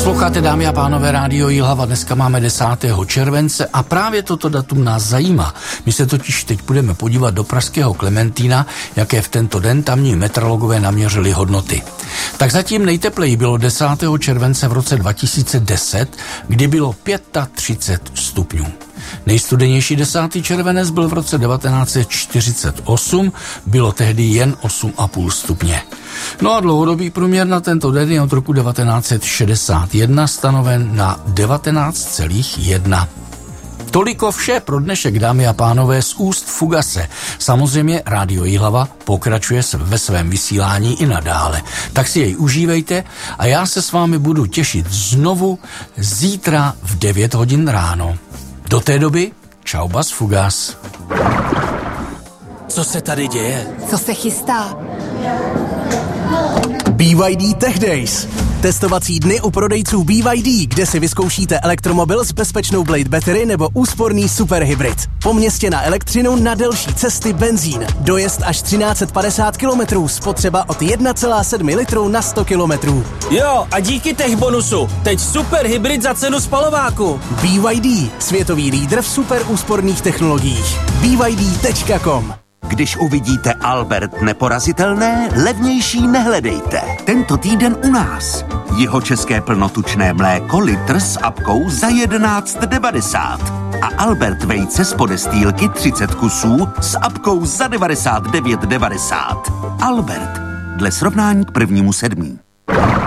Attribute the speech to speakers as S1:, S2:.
S1: Posloucháte, dámy a pánové, Rádio Jihlava. Dneska máme 10. července a právě toto datum nás zajímá. My se totiž teď budeme podívat do pražského Klementína, jaké v tento den tamní meteorologové naměřili hodnoty. Tak zatím nejtepleji bylo 10. července v roce 2010, kdy bylo 35 stupňů. Nejstudenější 10. červenec byl v roce 1948, bylo tehdy jen 8,5 stupně. No a dlouhodobý průměr na tento den je od roku 1961 stanoven na 19,1. Toliko vše pro dnešek, dámy a pánové, z úst Fugase. Samozřejmě Rádio Jihlava pokračuje ve svém vysílání i nadále. Tak si jej užívejte a já se s vámi budu těšit znovu zítra v 9 hodin ráno. Do té doby, čau bas Fugas.
S2: Co se tady děje?
S3: Co se chystá?
S4: BYD Tech Days. Testovací dny u prodejců BYD, kde si vyzkoušíte elektromobil s bezpečnou Blade Battery nebo úsporný superhybrid. Po městě na elektřinu, na delší cesty benzín. Dojezd až 1350 km, spotřeba od 1,7 litru na 100 km.
S2: Jo, a díky tech bonusu, teď superhybrid za cenu spalováku.
S4: BYD, světový lídr v super úsporných technologiích. BYD.com.
S5: Když uvidíte Albert neporazitelné, levnější nehledejte. Tento týden u nás. Jihočeské plnotučné mléko litr s apkou za 11,90. A Albert vejce z podestýlky 30 kusů s apkou za 99,90. Albert. Dle srovnání k 1.7.